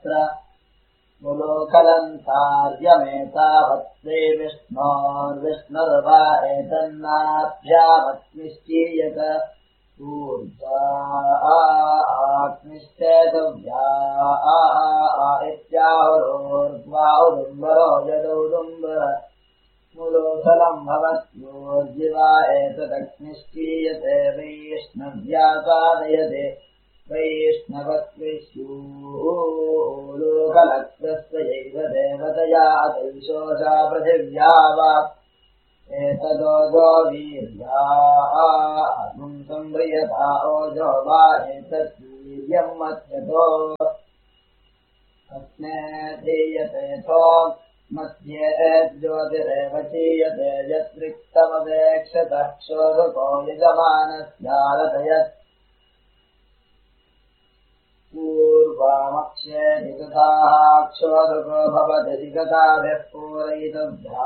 तत्र मुलोकलन्तार्यमेतावत्ते विष्णोर्विष्णुर्वा एतन्नाभ्यामग्निश्चीयत ऊर्जा आग्निश्चेतव्या इत्याहुरोर्द्वाहुदुम्बरो यदौदुम्बर मुलोकलम् भवत्योर्जिवा एतदग्निश्चीयते वैष्णव्या साधयते वैष्णवत्विष्यूलोकलक्ष्यस्वैव देवतया दैशोषा पृथिव्या वा एतदोजो वीर्या अग्निं संव्रियता ओजो वा एतद्वीर्यम् मध्यतो अस्मे धीयतेऽथो मध्ये ज्योतिरेव चीयते यत्रिक्तमवेक्षतः क्षोधको यजमानस्यालतयत् पूर्वामक्षेऽधिगताः क्षोधको भवति अधिगताभिः पूरयितव्या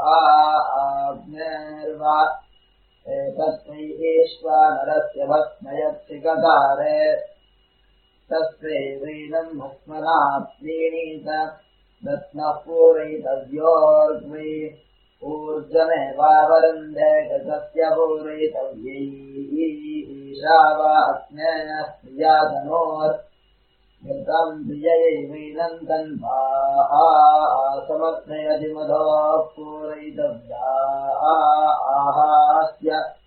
आग्नेर्वा एतस्मै ईश्वानरस्य भस्मयत्सिकतारे तस्यैवैनम् भस्मना प्रीणीत दत्नः पूरयितव्योर्ग्वै ऊर्जमेवावरुन्धे गतस्य पूरयितव्यै ईशा वा अग्नेः प्रियाधनोर्गतम् प्रियैवैनम् तन्वा समर्थयति मधोः पूरयितव्या आहास्य